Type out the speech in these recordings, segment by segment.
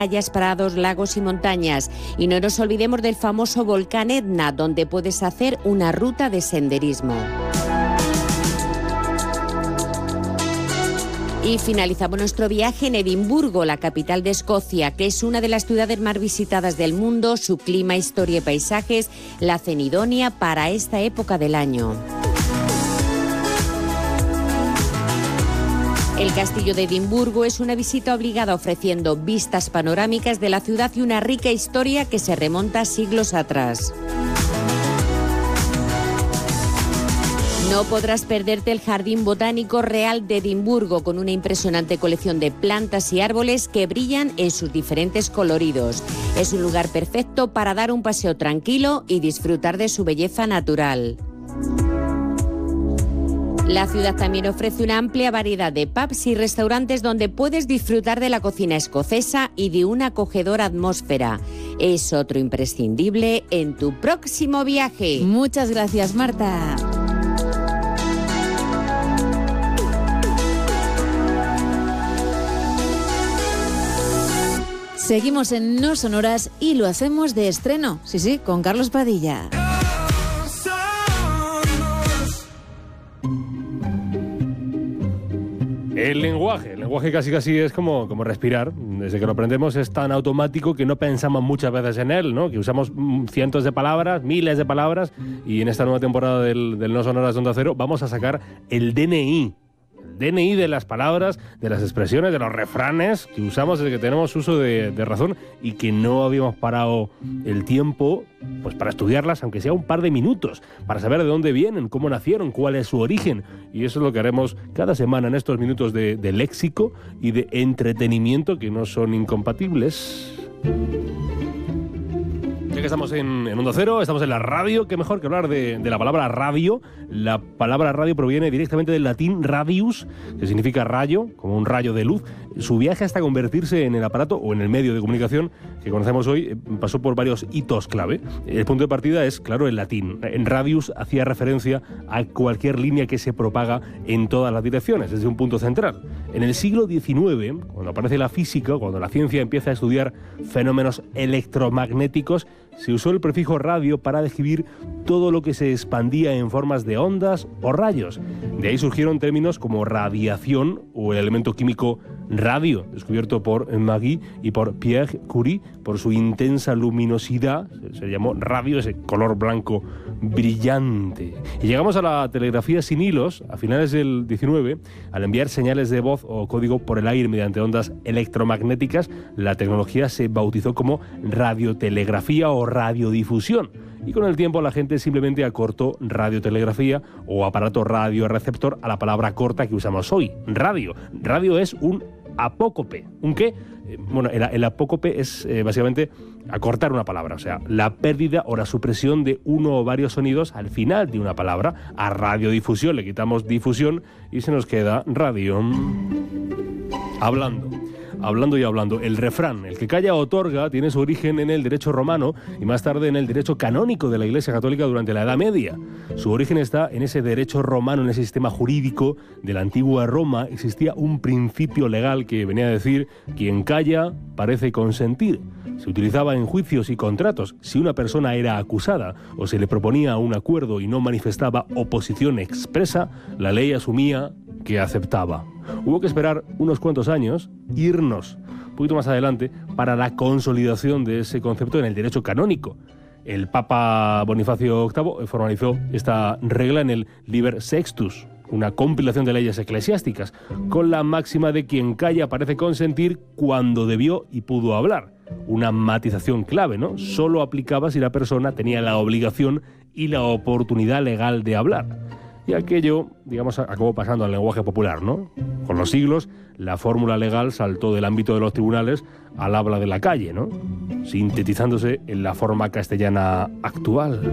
playas, prados, lagos y montañas. Y no nos olvidemos del famoso volcán Etna, donde puedes hacer una ruta de senderismo. Y finalizamos nuestro viaje en Edimburgo, la capital de Escocia, que es una de las ciudades más visitadas del mundo. Su clima, historia y paisajes la hacen idónea para esta época del año. El castillo de Edimburgo es una visita obligada, ofreciendo vistas panorámicas de la ciudad y una rica historia que se remonta siglos atrás. No podrás perderte el Jardín Botánico Real de Edimburgo, con una impresionante colección de plantas y árboles que brillan en sus diferentes coloridos. Es un lugar perfecto para dar un paseo tranquilo y disfrutar de su belleza natural. La ciudad también ofrece una amplia variedad de pubs y restaurantes donde puedes disfrutar de la cocina escocesa y de una acogedora atmósfera. Es otro imprescindible en tu próximo viaje. Muchas gracias, Marta. Seguimos en No Sonoras y lo hacemos de estreno, sí, con Carlos Padilla. El lenguaje casi es como respirar. Desde que lo aprendemos es tan automático que no pensamos muchas veces en él, ¿no? Que usamos cientos de palabras, miles de palabras, y en esta nueva temporada del No Sonoras de Onda Cero vamos a sacar el DNI. DNI de las palabras, de las expresiones, de los refranes que usamos desde que tenemos uso de razón y que no habíamos parado el tiempo pues para estudiarlas, aunque sea un par de minutos, para saber de dónde vienen, cómo nacieron, cuál es su origen. Y eso es lo que haremos cada semana en estos minutos de léxico y de entretenimiento que no son incompatibles. Ya que estamos en Onda Cero, estamos en la radio, qué mejor que hablar de la palabra radio. La palabra radio proviene directamente del latín radius, que significa rayo, como un rayo de luz. Su viaje hasta convertirse en el aparato o en el medio de comunicación que conocemos hoy pasó por varios hitos clave. El punto de partida es, claro, el latín. En radius hacía referencia a cualquier línea que se propaga en todas las direcciones, desde un punto central. En el siglo XIX, cuando aparece la física, cuando la ciencia empieza a estudiar fenómenos electromagnéticos, se usó el prefijo radio para describir todo lo que se expandía en formas de ondas o rayos. De ahí surgieron términos como radiación o el elemento químico radio, descubierto por Magie y por Pierre Curie. Por su intensa luminosidad se llamó radio, ese color blanco brillante. Y llegamos a la telegrafía sin hilos a finales del XIX. Al enviar señales de voz o código por el aire mediante ondas electromagnéticas, la tecnología se bautizó como radiotelegrafía o radiodifusión. Y con el tiempo la gente simplemente acortó radiotelegrafía o aparato radioreceptor a la palabra corta que usamos hoy, radio. Radio es un apócope. ¿Un qué? Bueno, el apócope es básicamente acortar una palabra, o sea, la pérdida o la supresión de uno o varios sonidos al final de una palabra. A radiodifusión le quitamos difusión y se nos queda radio. Hablando y hablando. El refrán, el que calla otorga, tiene su origen en el derecho romano y más tarde en el derecho canónico de la Iglesia Católica durante la Edad Media. Su origen está en ese derecho romano, en ese sistema jurídico de la antigua Roma. Existía un principio legal que venía a decir: quien calla parece consentir. Se utilizaba en juicios y contratos. Si una persona era acusada o se le proponía un acuerdo y no manifestaba oposición expresa, la ley asumía que aceptaba. Hubo que esperar unos cuantos años, irnos un poquito más adelante, para la consolidación de ese concepto en el derecho canónico. El Papa Bonifacio VIII formalizó esta regla en el Liber Sextus, una compilación de leyes eclesiásticas, con la máxima de quien calla parece consentir cuando debió y pudo hablar. Una matización clave, ¿no? Solo aplicaba si la persona tenía la obligación y la oportunidad legal de hablar. Y aquello, digamos, acabó pasando al lenguaje popular, ¿no? Con los siglos, la fórmula legal saltó del ámbito de los tribunales al habla de la calle, ¿no? Sintetizándose en la forma castellana actual.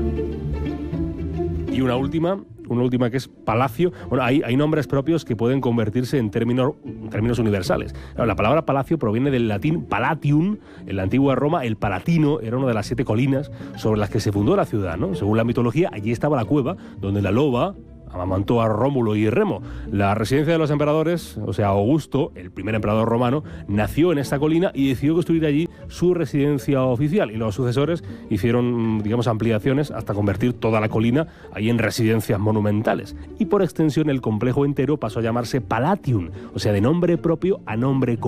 Y una última que es palacio. Bueno, hay nombres propios que pueden convertirse en términos universales. Claro, la palabra palacio proviene del latín palatium. En la antigua Roma, el Palatino era una de las 7 colinas sobre las que se fundó la ciudad, ¿no? Según la mitología, allí estaba la cueva donde la loba amamantó a Rómulo y Remo. La residencia de los emperadores, o sea, Augusto, el primer emperador romano, nació en esta colina y decidió construir allí su residencia oficial. Y los sucesores hicieron, digamos, ampliaciones hasta convertir toda la colina ahí en residencias monumentales. Y por extensión el complejo entero pasó a llamarse Palatium, o sea, de nombre propio a nombre común.